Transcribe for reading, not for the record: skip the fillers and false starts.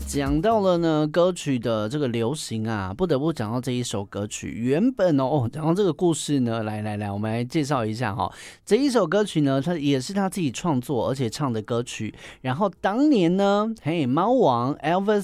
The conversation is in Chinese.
讲到了呢歌曲的这个流行啊，不得不讲到这一首歌曲。原本讲到这个故事呢，来，我们来介绍一下这一首歌曲呢，它也是他自己创作而且唱的歌曲。然后当年呢，猫王 Elvis